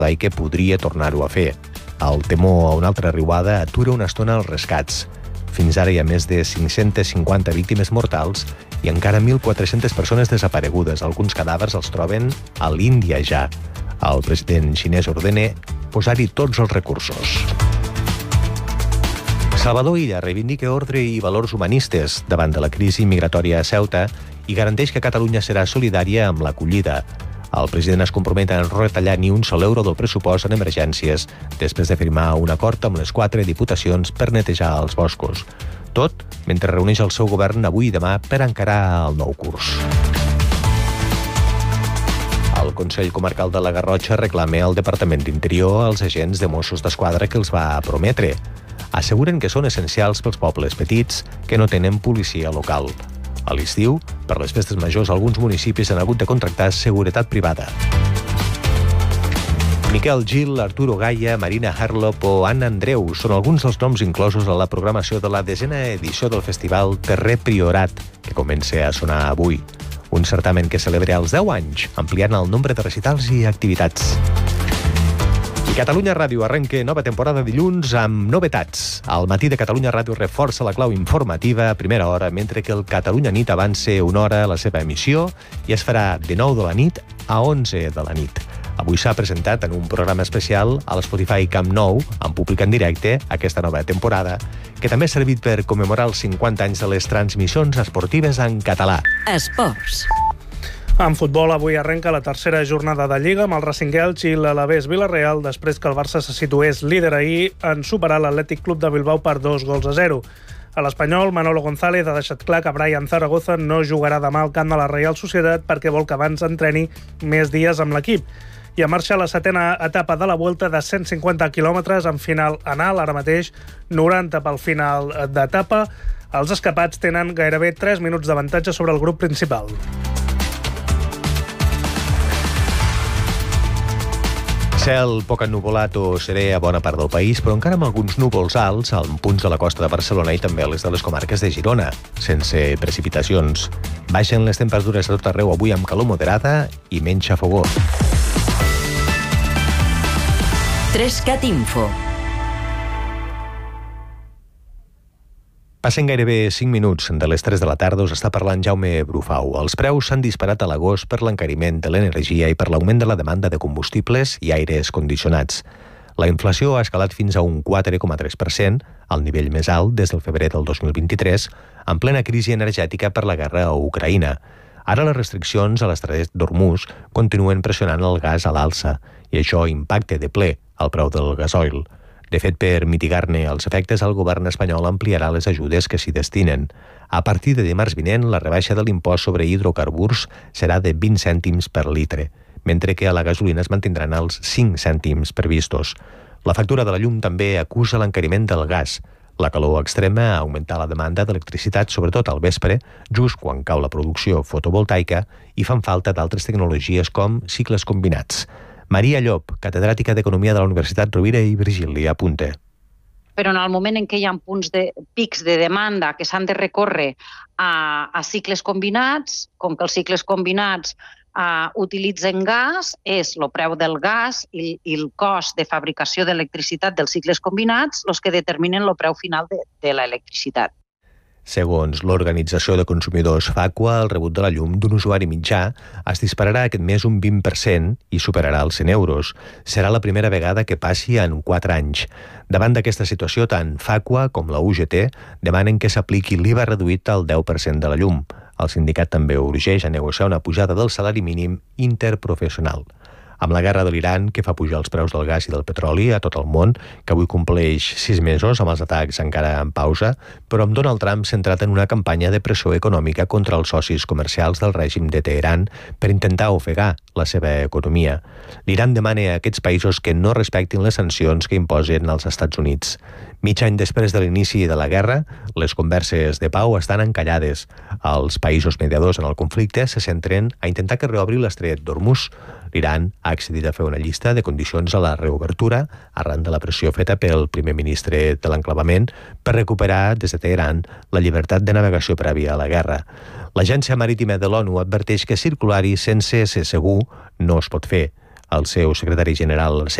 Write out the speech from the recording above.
i que podria tornar-ho a fer. El temor a una altra riuada atura una estona els rescats. Fins ara hi ha més de 550 víctimes mortals i encara 1.400 persones desaparegudes. Alguns cadàvers els troben a l'Índia ja. El president xinès ordena posar-hi tots els recursos. Salvador Illa reivindica ordre i valors humanistes davant de la crisi migratòria a Ceuta i garanteix que Catalunya serà solidària amb l'acollida. El president es compromet a no retallar ni un sol euro del pressupost en emergències després de firmar un acord amb les 4 diputacions per netejar els boscos. Tot mentre reuneix el seu govern avui i demà per encarar el nou curs. El Consell Comarcal de la Garrotxa reclama al Departament d'Interior als agents de Mossos d'Esquadra que els va prometre. Asseguren que són essencials pels pobles petits que no tenen policia local. A l'estiu, per les festes majors, alguns municipis han hagut de contractar seguretat privada. Miquel Gil, Arturo Gaia, Marina Harlop o Anna Andreu són alguns dels noms inclosos a la programació de la 10a edició del festival Terrer Priorat, que comença a sonar avui. Un certamen que celebra els 10 anys, ampliant el nombre de recitals i activitats. I Catalunya Ràdio arrenca nova temporada dilluns amb novetats. Al matí de Catalunya Ràdio reforça la clau informativa a primera hora, mentre que el Catalunya Nit avança una hora la seva emissió i es farà de 9 de la nit a 11 de la nit. Avui s'ha presentat en un programa especial a l'Spotify Camp Nou, en públic en directe, aquesta nova temporada, que també ha servit per commemorar els 50 anys de les transmissions esportives en català. Esports. En futbol, avui arrenca la tercera jornada de Lliga amb el Racing Elx i l'Alavés Vila-real després que el Barça se situés líder ahir en superar l'Atlètic Club de Bilbao per 2-0. A l'Espanyol, Manolo González ha deixat clar que Brian Zaragoza no jugarà demà al camp de la Reial Societat perquè vol que abans entreni més dies amb l'equip. I a marxa la 7a etapa de la Vuelta de 150 quilòmetres amb final anal, ara mateix 90 pel final d'etapa. Els escapats tenen gairebé 3 minuts d'avantatge sobre el grup principal. Cel poc ennuvolat o serè a bona part del país, però encara amb alguns núvols alts en punts de la costa de Barcelona i també a les de les comarques de Girona, sense precipitacions. Baixen les temperatures a tot arreu avui amb calor moderada i menys xafogor. 3CAT Info. Passen gairebé 5 minuts de les 3 de la tarda, us està parlant Jaume Brufau. Els preus s'han disparat a l'agost per l'encariment de l'energia i per l'augment de la demanda de combustibles i aires condicionats. La inflació ha escalat fins a un 4,3%, el nivell més alt des del febrer del 2023, en plena crisi energètica per la guerra a Ucraïna. Ara les restriccions a l'estret d'Hormuz continuen pressionant el gas a l'alça i això impacta de ple el preu del gasoil. De fet, per mitigar-ne els efectes, el govern espanyol ampliarà les ajudes que s'hi destinen. A partir de dimarts vinent, la rebaixa de l'impost sobre hidrocarburs serà de 20 cèntims per litre, mentre que a la gasolina es mantindran els 5 cèntims previstos. La factura de la llum també acusa l'encariment del gas. La calor extrema ha augmentat la demanda d'electricitat, sobretot al vespre, just quan cau la producció fotovoltaica i fan falta d'altres tecnologies com cicles combinats. Maria Llop, catedràtica d'Economia de la Universitat Rovira i Virgili, apunta. Però en el moment en què hi ha pics de demanda que s'han de recórrer a cicles combinats, com que els cicles combinats utilitzen gas, és el preu del gas i el cost de fabricació d'electricitat dels cicles combinats els que determinen el preu final de l'electricitat. Segons l'Organització de Consumidors FACUA, el rebut de la llum d'un usuari mitjà es dispararà aquest mes un 20% i superarà els 100 euros. Serà la primera vegada que passi en 4 anys. Davant d'aquesta situació, tant FACUA com la UGT demanen que s'apliqui l'IVA reduït al 10% de la llum. El sindicat també urgeix a negociar una pujada del salari mínim interprofessional. Amb la guerra de l'Iran, que fa pujar els preus del gas i del petroli a tot el món, que avui compleix 6 mesos amb els atacs encara en pausa, però amb Donald Trump centrat en una campanya de pressió econòmica contra els socis comercials del règim de Teheran per intentar ofegar la seva economia. L'Iran demana a aquests països que no respectin les sancions que imposen els Estats Units. Mig any després de l'inici de la guerra, les converses de pau estan encallades. Els països mediadors en el conflicte se centren a intentar que reobri l'estret d'Hormuz. L'Iran ha accedit a fer una llista de condicions a la reobertura arran de la pressió feta pel primer ministre de l'enclavament per recuperar des de Teheran la llibertat de navegació prèvia a la guerra. L'Agència Marítima de l'ONU adverteix que circular-hi sense ser segur no es pot fer. El seu secretari general